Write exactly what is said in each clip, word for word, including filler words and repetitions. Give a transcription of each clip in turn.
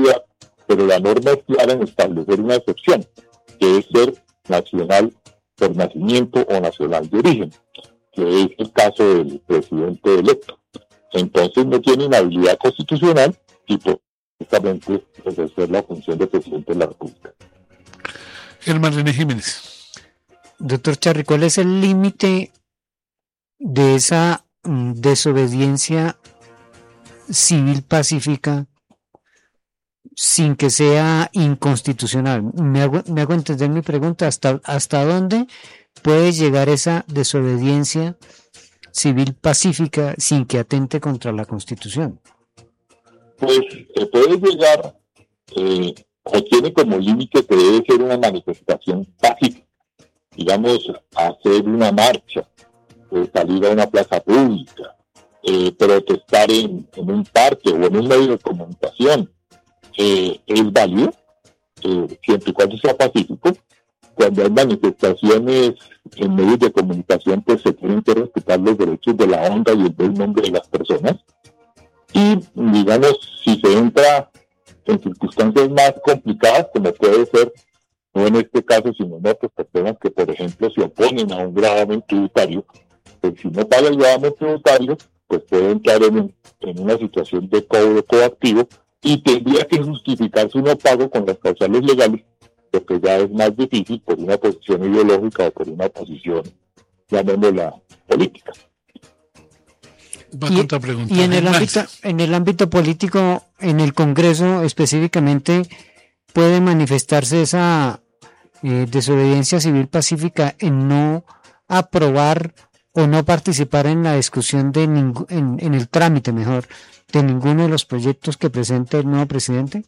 seguridad, pero la norma es clara en establecer una excepción, que es ser nacional por nacimiento o nacional de origen, que es el caso del presidente electo. Entonces no tiene inhabilidad constitucional y por justamente ejercer la función de presidente de la República. Germán René Jiménez. Doctor Charri, ¿cuál es el límite de esa mm, desobediencia civil pacífica sin que sea inconstitucional? Me hago, me hago entender mi pregunta, ¿hasta, hasta dónde puede llegar esa desobediencia civil pacífica sin que atente contra la Constitución? Pues se puede llegar, eh, o tiene como límite que debe ser una manifestación pacífica, digamos, hacer una marcha, eh, salir a una plaza pública, eh, protestar en, en un parque o en un medio de comunicación, eh, es válido, eh, siempre y cuando sea pacífico. Cuando hay manifestaciones en medios de comunicación, pues se tienen que respetar los derechos de la onda y el buen nombre de las personas. Y, digamos, si se entra en circunstancias más complicadas, como puede ser, no en este caso, sino en otras personas que, por ejemplo, se oponen a un gravamen tributario, pues si no paga el gravamen tributario, pues puede entrar en, en una situación de cobro coactivo y tendría que justificar su no pago con las causales legales, lo que ya es más difícil por una posición ideológica o por una posición, llamémosla, política. Va a contrapreguntar. Y, y en el ámbito, en el ámbito político, en el Congreso específicamente, puede manifestarse esa eh, desobediencia civil pacífica en no aprobar o no participar en la discusión de ningú, en, en el trámite, mejor, de ninguno de los proyectos que presente el nuevo presidente.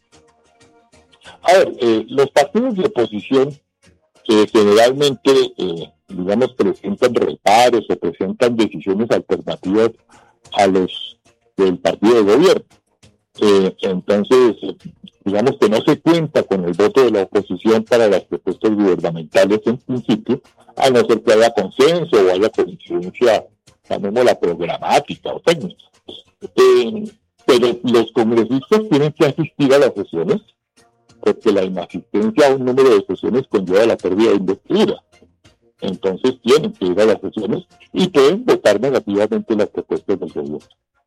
A ver, eh, los partidos de oposición que generalmente, eh, digamos, presentan reparos o presentan decisiones alternativas a los del partido de gobierno. Eh, entonces, digamos que no se cuenta con el voto de la oposición para las propuestas gubernamentales en principio, a no ser que haya consenso o haya coincidencia, llamémosla programática o técnica. Eh, pero los congresistas tienen que asistir a las sesiones, porque la inasistencia a un número de sesiones conlleva la pérdida de investidura. Entonces tienen que ir a las sesiones y pueden votar negativamente las propuestas del gobierno.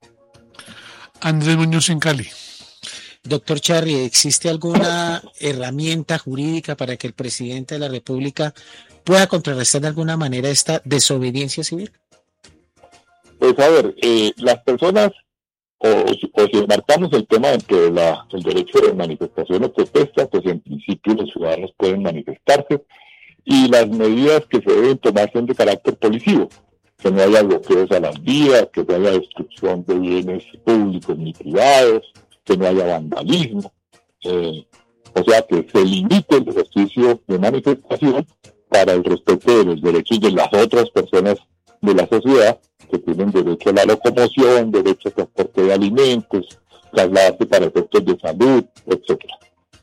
Andrés Muñoz en Cali. Doctor Charri, ¿existe alguna herramienta jurídica para que el presidente de la República pueda contrarrestar de alguna manera esta desobediencia civil? Pues a ver, eh, las personas, o, o si marcamos el tema entre la, el derecho de manifestación o protesta, pues en principio los ciudadanos pueden manifestarse y las medidas que se deben tomar son de carácter policivo, que no haya bloqueos a las vías, que no haya destrucción de bienes públicos ni privados, que no haya vandalismo, eh, o sea que se limite el ejercicio de manifestación para el respeto de los derechos de las otras personas de la sociedad que tienen derecho a la locomoción, derecho a transporte de alimentos, trasladarse para efectos de salud, etcétera.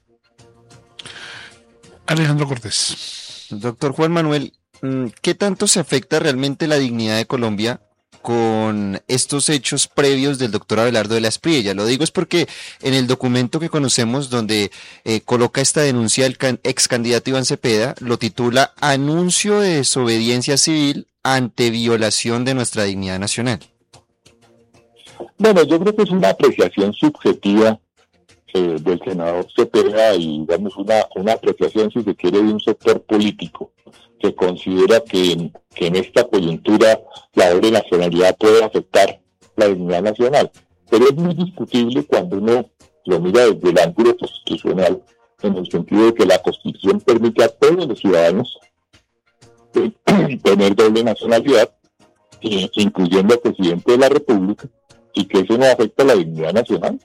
Alejandro Cortés. Doctor Juan Manuel, ¿qué tanto se afecta realmente la dignidad de Colombia con estos hechos previos del doctor Abelardo de la Espriella? Lo digo es porque en el documento que conocemos donde eh, coloca esta denuncia el can, ex candidato Iván Cepeda, lo titula Anuncio de desobediencia civil ante violación de nuestra dignidad nacional. Bueno, yo creo que es una apreciación subjetiva eh, del senador Cepeda y digamos una, una apreciación, si se quiere, de un sector político que considera que en, que en esta coyuntura la doble nacionalidad puede afectar la dignidad nacional. Pero es muy discutible cuando uno lo mira desde el ángulo constitucional, en el sentido de que la Constitución permite a todos los ciudadanos eh, tener doble nacionalidad, eh, incluyendo al presidente de la República, y que eso no afecta a la dignidad nacional.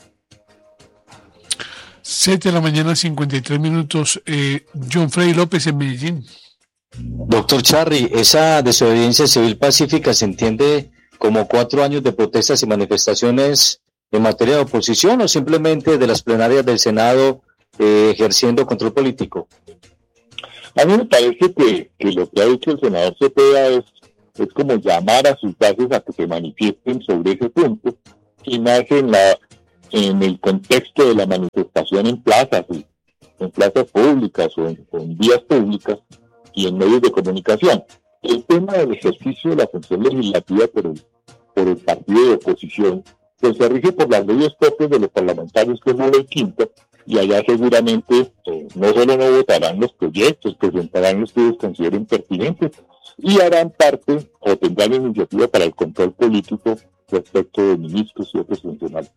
siete de la mañana, cincuenta y tres minutos. Eh, John Freddy López en Medellín. Doctor Charri, esa desobediencia civil pacífica se entiende como cuatro años de protestas y manifestaciones en materia de oposición o simplemente de las plenarias del Senado eh, ejerciendo control político. A mí me parece que, que lo que ha hecho el senador Cepeda es, es como llamar a sus bases a que se manifiesten sobre ese punto y más en la, en el contexto de la manifestación en plazas, en plazas públicas o en, o en vías públicas y en medios de comunicación. El tema del ejercicio de la función legislativa por el, por el partido de oposición, pues se rige por las leyes propias de los parlamentarios, que es la ley quinta, y allá seguramente eh, no solo no votarán los proyectos, presentarán los que ellos consideren pertinentes y harán parte o tendrán iniciativa para el control político respecto de ministros y otros funcionarios.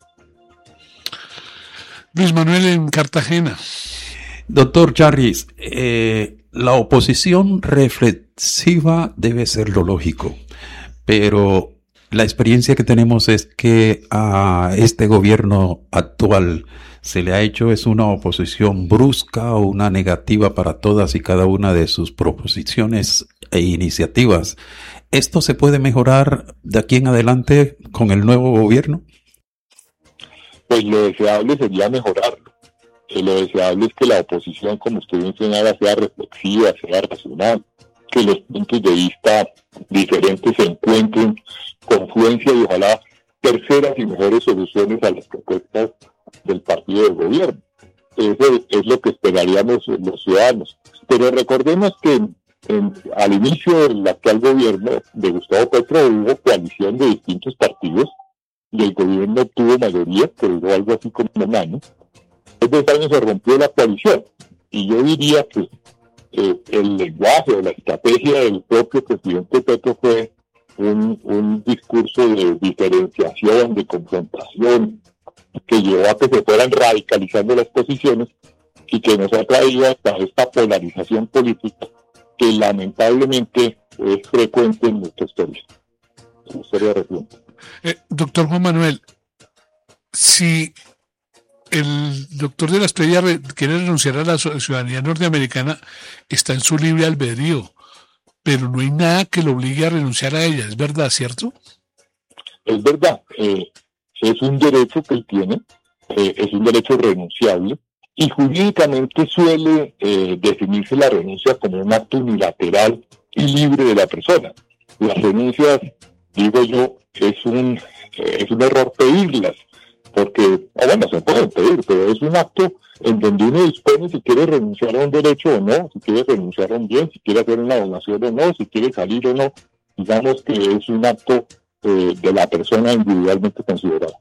Luis Manuel en Cartagena. Doctor Charris, eh, la oposición reflexiva debe ser lo lógico, pero la experiencia que tenemos es que a este gobierno actual se le ha hecho es una oposición brusca o una negativa para todas y cada una de sus proposiciones e iniciativas. ¿Esto se puede mejorar de aquí en adelante con el nuevo gobierno? Pues lo deseable sería mejorarlo. Eh, lo deseable es que la oposición, como usted mencionaba, sea reflexiva, sea racional, que los puntos de vista diferentes se encuentren confluencia y ojalá terceras y mejores soluciones a las propuestas del partido del gobierno. Eso es lo que esperaríamos los ciudadanos. Pero recordemos que en, al inicio del actual gobierno de Gustavo Petro hubo coalición de distintos partidos y el gobierno obtuvo mayoría, que duró algo así como un año. Después de ese año se rompió la coalición y yo diría que eh, el lenguaje o la estrategia del propio presidente Petro fue un, un discurso de diferenciación, de confrontación, que llevó a que se fueran radicalizando las posiciones y que nos ha traído hasta esta polarización política que lamentablemente es frecuente en nuestra historia, en la historia reciente. Eh, doctor Juan Manuel, si el doctor de la Espriella quiere renunciar a la ciudadanía norteamericana, está en su libre albedrío, pero no hay nada que lo obligue a renunciar a ella, ¿es verdad, cierto? Es verdad, eh, es un derecho que él tiene, eh, es un derecho renunciable, y jurídicamente suele eh, definirse la renuncia como un acto unilateral y libre de la persona. Las renuncias, digo yo, es un, eh, es un error pedirlas, porque, oh, bueno, se pueden pedir, pero es un acto en donde uno dispone si quiere renunciar a un derecho o no, si quiere renunciar a un bien, si quiere hacer una donación o no, si quiere salir o no. Digamos que es un acto eh, de la persona individualmente considerada.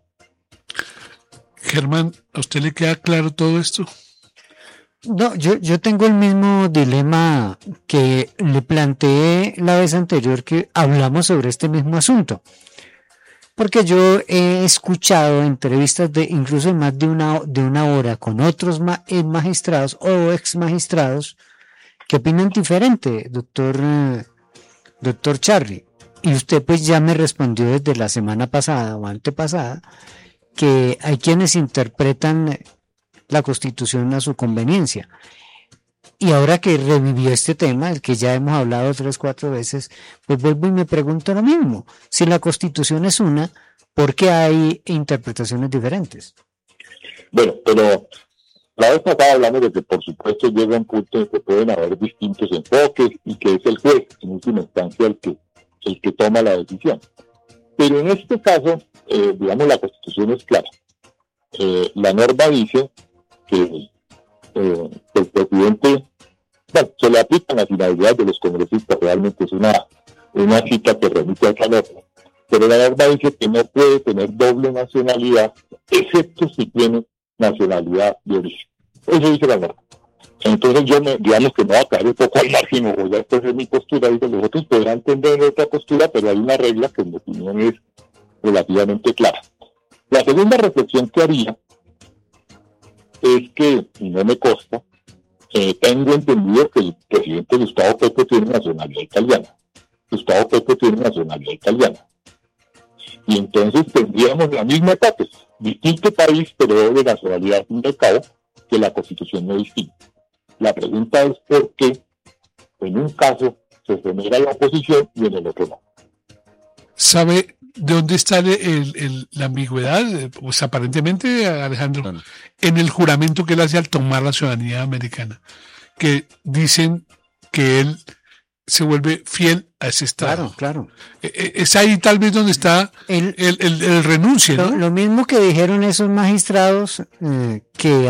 Germán, ¿a usted le queda claro todo esto? No, yo, yo tengo el mismo dilema que le planteé la vez anterior que hablamos sobre este mismo asunto. Porque yo he escuchado entrevistas de incluso más de una, de una hora con otros ma, eh, magistrados o ex magistrados que opinan diferente, doctor, eh, doctor Charri. Y usted pues ya me respondió desde la semana pasada o antepasada que hay quienes interpretan la Constitución a su conveniencia. Y ahora que revivió este tema, del que ya hemos hablado tres, cuatro veces, pues vuelvo y me pregunto lo mismo. Si la Constitución es una, ¿por qué hay interpretaciones diferentes? Bueno, pero la vez pasada hablamos de que por supuesto llega un punto en que pueden haber distintos enfoques y que es el juez, en última instancia, el que, el que toma la decisión. Pero en este caso, eh, digamos, la Constitución es clara. Eh, la norma dice que eh, el presidente, bueno, se le aplican las finalidades de los congresistas, realmente es una, una cita que remite a esa norma, pero la norma dice que no puede tener doble nacionalidad, excepto si tiene nacionalidad de origen. Eso dice la norma. Entonces yo me, digamos que me voy a caer un poco al margen, o voy a expresar mi postura, digo, los otros podrán tener otra postura, pero hay una regla que en mi opinión es relativamente clara. La segunda reflexión que haría es que, y no me consta, eh, tengo entendido que el presidente Gustavo Petro tiene nacionalidad italiana. Gustavo Petro tiene nacionalidad italiana. Y entonces tendríamos la misma etapas, distinto país, pero doble nacionalidad, al fin y al cabo, que la Constitución no distingue. La pregunta es por qué en un caso se genera la oposición y en el otro no. ¿Sabe de dónde está el, el, el, la ambigüedad? Pues aparentemente, Alejandro, bueno, en el juramento que él hace al tomar la ciudadanía americana, que dicen que él se vuelve fiel a ese Estado. Claro, claro. Eh, eh, Es ahí tal vez donde está El- el, el, el renuncie, Lo, ¿no? lo mismo que dijeron esos magistrados eh, que